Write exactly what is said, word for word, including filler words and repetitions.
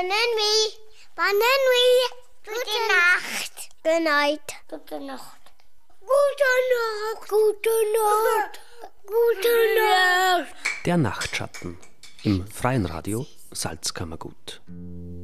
Bannenwie, Bannenwie, gute Nacht. Gute Nacht. Gute Nacht. Gute Nacht. Gute Nacht. Gute Nacht. Der Nachtschatten im Freien Radio Salzkammergut.